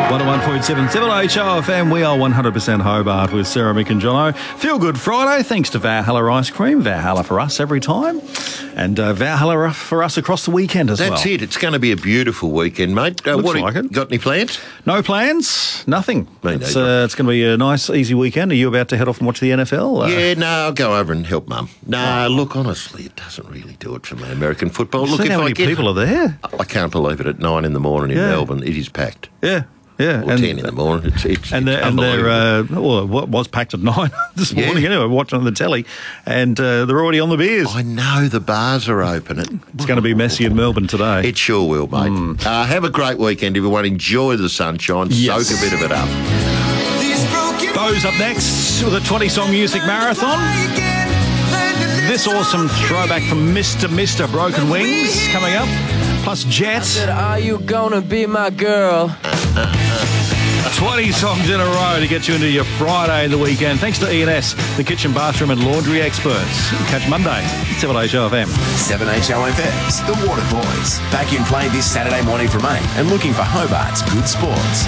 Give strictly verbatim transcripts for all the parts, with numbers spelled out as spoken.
one oh one point seven, seven H O F M. We are one hundred percent Hobart with Sarah, Mick and Jono. Feel Good Friday, thanks to Valhalla Ice Cream. Valhalla for us every time. And uh, Valhalla for us across the weekend as That's well. That's it. It's going to be a beautiful weekend, mate. Uh, Looks what like you, it. Got any plans? No plans, nothing. Me It's, neither. uh, it's going to be a nice, easy weekend. Are you about to head off and watch the N F L? Uh, Yeah, no, I'll go over and help Mum. No, look, honestly, it doesn't really do it for me, American football. Look, See if how I many get, people are there? I can't believe it, at nine in the morning in Yeah. Melbourne, it is packed. Yeah. Yeah, Or ten in the morning. It's, it's, and it's they're, and they're uh, well, what was packed at nine this Yeah. morning anyway, watching on the telly, and uh, they're already on the beers. I know the bars are open. It, It's going to be messy in Melbourne today. it sure will, mate. Mm. Uh, have a great weekend, everyone. Enjoy the sunshine. Yes. Soak a bit of it up. Bo's up next with a twenty-song music marathon. This awesome throwback from Mister Mister Broken Wings coming up, plus Jet. Are you gonna be my girl? twenty songs in a row to get you into your Friday the weekend. Thanks to E and S, the kitchen, bathroom and laundry experts. Catch Monday, seven H O F M. seven H O F M's The Water Boys. Back in play this Saturday morning from eight and looking for Hobart's good sports.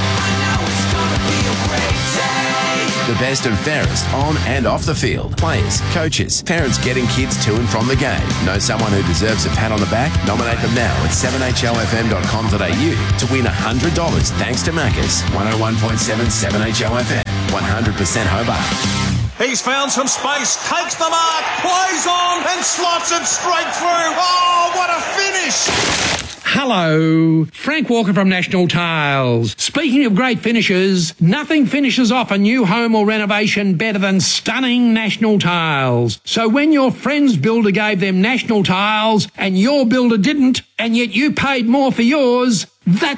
The best and fairest on and off the field. Players, coaches, parents getting kids to and from the game. Know someone who deserves a pat on the back? Nominate them now at seven H O F M dot com dot a u to win one hundred dollars thanks to Macca's. one oh one point seven, seven H O F M. one hundred percent Hobart. He's found some space, takes the mark, plays on and slots it straight through. Oh, what a finish! Hello, Frank Walker from National Tiles. Speaking of great finishes, nothing finishes off a new home or renovation better than stunning National Tiles. So when your friend's builder gave them National Tiles and your builder didn't, and yet you paid more for yours, that's